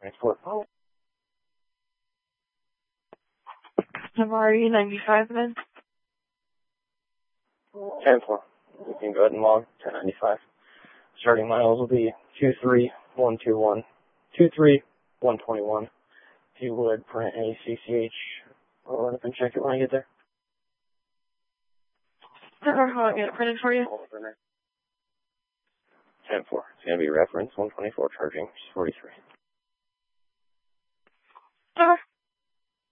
Transport. Oh. MRE 95 then? 10-4. You can go ahead and log 1095. Starting miles will be 23121. 23121. If you would, print a CCH. I'll run up and check it when I get there. I'll get it printed for you. 10-4. It's going to be reference 124 charging 43. Okay.